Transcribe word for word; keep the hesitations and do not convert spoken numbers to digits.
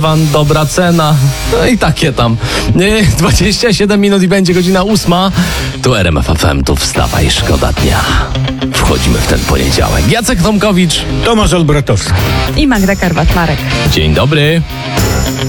Wam dobra cena, no i takie tam. Nie, dwadzieścia siedem minut i będzie godzina ósma. Tu R M F F M, tu wstawaj, szkoda dnia. Wchodzimy w ten poniedziałek. Jacek Tomkowicz, Tomasz Olbratowski i Magda Karwat-Marek. dzień dobry.